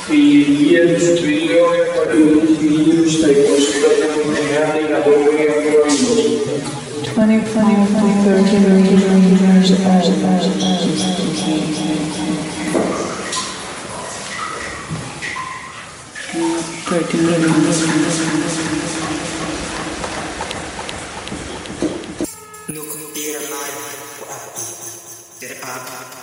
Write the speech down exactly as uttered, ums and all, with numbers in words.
quinientos trilhões para os filhos da consideração e a dor e a twenty, twenty, twenty, thirty million years old. thirty million. Nuk pira mai ku api. Ter apa